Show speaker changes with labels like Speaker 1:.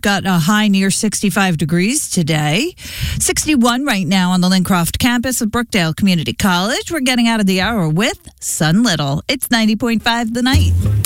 Speaker 1: got a high near 65 degrees today. 61 right now on the Lincroft campus of Brookdale Community College. We're getting out of the hour with Sun Little. It's 90.5 The Night.